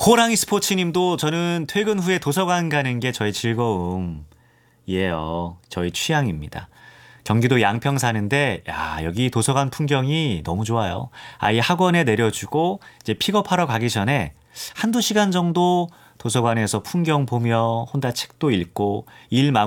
호랑이 스포츠님도 저는 퇴근 후에 도서관 가는 게 저의 즐거움이에요. 저희 취향입니다. 경기도 양평 사는데 야, 여기 도서관 풍경이 너무 좋아요. 아이 학원에 내려주고 이제 픽업하러 가기 전에 한두 시간 정도 도서관에서 풍경 보며 혼자 책도 읽고 일 마무리